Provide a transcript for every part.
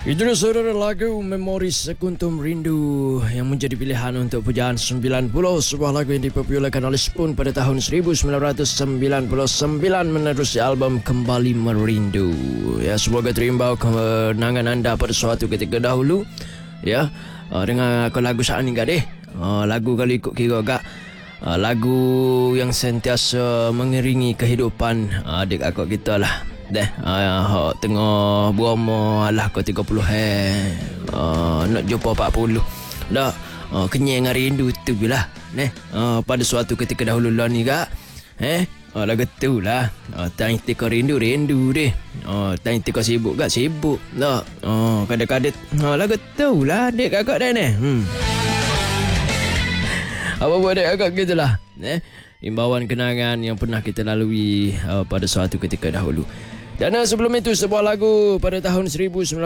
Itu dia saudara lagu Memori Sekuntum Rindu yang menjadi pilihan untuk pujaan 90, sebuah lagu yang dipopularkan oleh Spoon pada tahun 1999 menerusi album Kembali Merindu. Ya, semoga terimbau kenangan anda pada suatu ketika dahulu. Ya, dengan aku lagu saat ni gak deh. Lagu kali ikut kira gak. Lagu yang sentiasa mengiringi kehidupan adik akak kita lah. Tengah berumur alah kau 30 nak jumpa 40 dah, kenyang rindu tu lah pada suatu ketika dahulu lah ni kak lagu tu lah time tika rindu deh, time tika sibuk dah, kadang-kadang lagu tu lah adik kakak dah ni. Apa buat adik kakak gitulah imbauan kenangan yang pernah kita lalui pada suatu ketika dahulu. Dan sebelum itu sebuah lagu pada tahun 1995,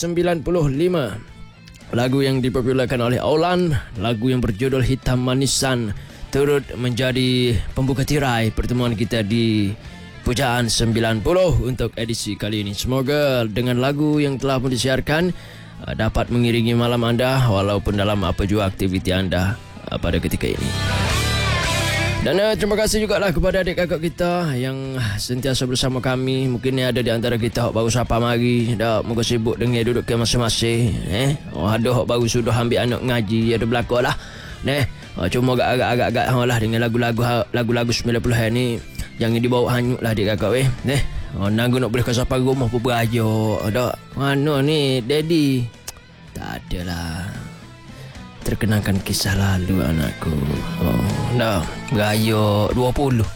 lagu yang dipopularkan oleh Aulan, lagu yang berjudul Hitam Manisan, turut menjadi pembuka tirai pertemuan kita di pujaan 90 untuk edisi kali ini. Semoga dengan lagu yang telah pun disiarkan dapat mengiringi malam anda walaupun dalam apa jua aktiviti anda pada ketika ini. Dan terima kasih juga lah kepada adik kakak kita yang sentiasa bersama kami. Mungkin ada di antara kita baru sapa mari, dah muka sibuk dengan duduk ke masing-masing. Ada hok baru sudah ambil anak ngaji, ada belakang lah. Cuma agak-agak lah dengan lagu-lagu 90 ni jangan dibawa hanyut lah adik kakak Naga nak boleh ke sapa rumah pun berajuk. Mana ni daddy? Tak ada lah. Terkenangkan kisah lalu anakku. Dah beraya 20.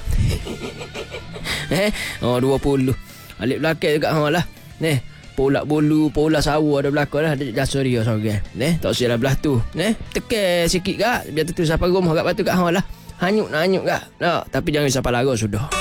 20. Alik belakang juga lah. Polak bulu, pola sawu ada belakang lah. Dia jasa dia seorang. Tak usah lah belah tu. Tekan sikit kak. Biar tu siapa rumah kat batu kat lah. Hanyut kak. Tapi jangan siapa larang sudah.